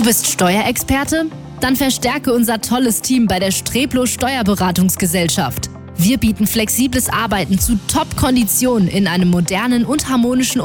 bist Steuerexperte? Dann verstärke unser tolles Team bei der Sträblo Steuerberatungsgesellschaft. Wir bieten flexibles Arbeiten zu Top-Konditionen in einem modernen und harmonischen